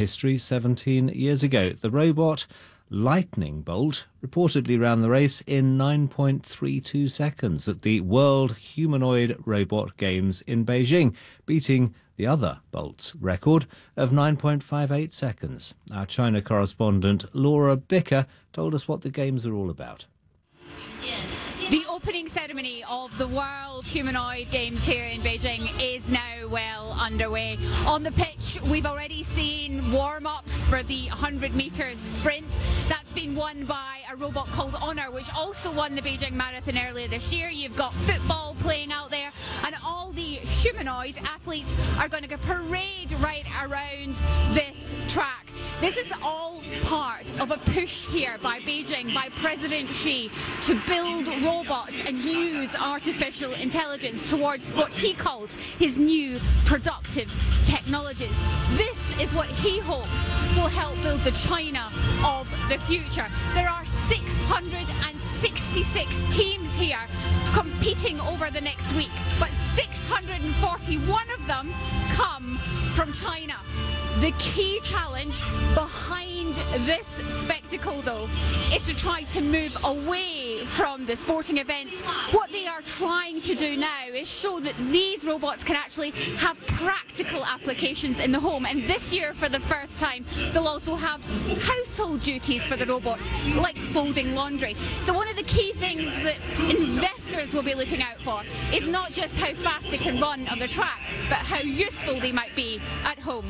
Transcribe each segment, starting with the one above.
history 17 years ago. The robot Lightning Bolt reportedly ran the race in 9.32 seconds at the World Humanoid Robot Games in Beijing, beating the other Bolt's record of 9.58 seconds. Our China correspondent Laura Bicker told us what the games are all about. The opening ceremony of the World Humanoid Games here in Beijing is now well underway. On the pitch, we've already seen warm-ups for the 100 metres sprint. That's been won by a robot called Honor, which also won the Beijing Marathon earlier this year. You've got football playing out there, and all the humanoid athletes are going to parade right around this track. This is all part of a push here by Beijing, by President Xi, to build robots and use artificial intelligence towards what he calls his new productive technologies. This is what he hopes will help build the China of the future. There are 666 teams here competing over the next week, but 641 of them come from China. The key challenge behind this spectacle, though, is to try to move away from the sporting events. What they are trying to do now is show that these robots can actually have practical applications in the home. And this year, for the first time, they'll also have household duties for the robots, like folding laundry. So one of the key things that investors will be looking out for is not just how fast they can run on the track, but how useful they might be at home.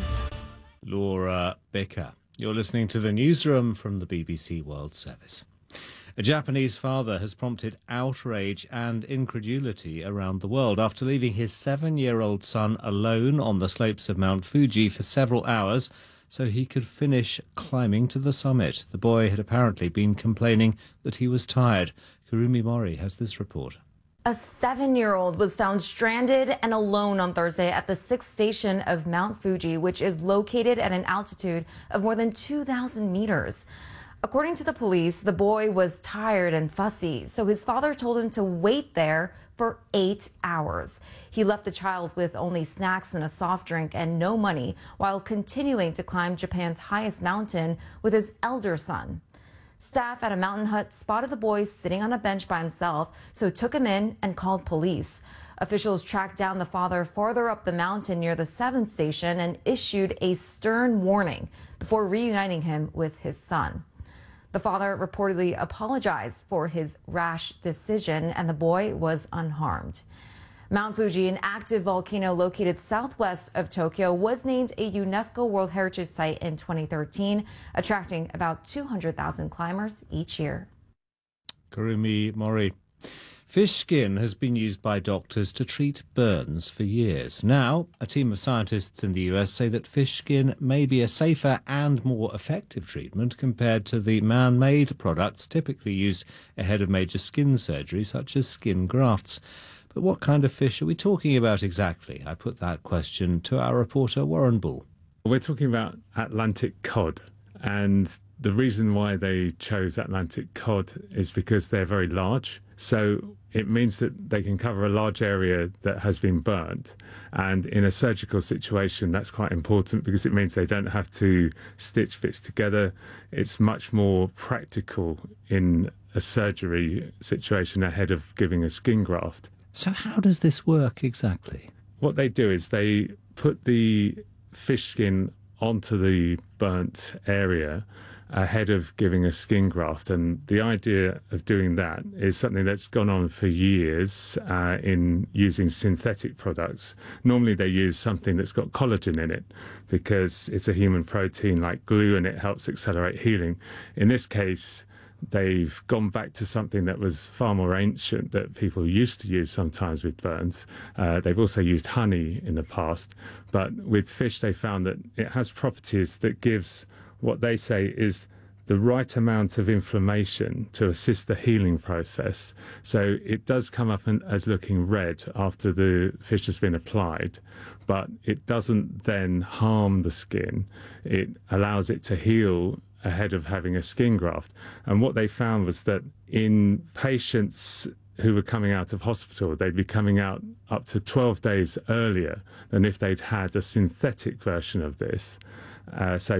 Laura Bicker. You're listening to the newsroom from the BBC World Service. A Japanese father has prompted outrage and incredulity around the world after leaving his 7-year-old son alone on the slopes of Mount Fuji for several hours so he could finish climbing to the summit. The boy had apparently been complaining that he was tired. Kurumi Mori has this report. A 7-year-old was found stranded and alone on Thursday at the 6th station of Mount Fuji, which is located at an altitude of more than 2,000 meters. According to the police, the boy was tired and fussy, so his father told him to wait there for 8 hours. He left the child with only snacks and a soft drink and no money while continuing to climb Japan's highest mountain with his elder son. Staff at a mountain hut spotted the boy sitting on a bench by himself, so took him in and called police. Officials tracked down the father farther up the mountain near the 7th station and issued a stern warning before reuniting him with his son. The father reportedly apologized for his rash decision, and the boy was unharmed. Mount Fuji, an active volcano located southwest of Tokyo, was named a UNESCO World Heritage Site in 2013, attracting about 200,000 climbers each year. Kurumi Mori. Fish skin has been used by doctors to treat burns for years. Now, a team of scientists in the US say that fish skin may be a safer and more effective treatment compared to the man-made products typically used ahead of major skin surgery, such as skin grafts. But what kind of fish are we talking about exactly? I put that question to our reporter Warren Bull. We're talking about Atlantic cod, and the reason why they chose Atlantic cod is because they're very large. So it means that they can cover a large area that has been burnt. And in a surgical situation, that's quite important because it means they don't have to stitch bits together. It's much more practical in a surgery situation ahead of giving a skin graft. So how does this work exactly? What they do is they put the fish skin onto the burnt area ahead of giving a skin graft. And the idea of doing that is something that's gone on for years in using synthetic products. Normally they use something that's got collagen in it because it's a human protein like glue and it helps accelerate healing. In this case, they've gone back to something that was far more ancient that people used to use sometimes with burns. They've also used honey in the past. But with fish, they found that it has properties that gives what they say is the right amount of inflammation to assist the healing process. So it does come up as looking red after the fish has been applied, but it doesn't then harm the skin. It allows it to heal ahead of having a skin graft. And what they found was that in patients who were coming out of hospital, they'd be coming out up to 12 days earlier than if they'd had a synthetic version of this. So